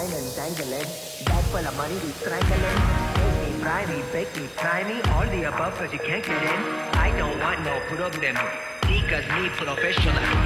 wine and dangling. Bag full of money, we strangling. Make me, fry me, bake me, try me. All the above cause you can't get in. I don't want no problem. Because me professional.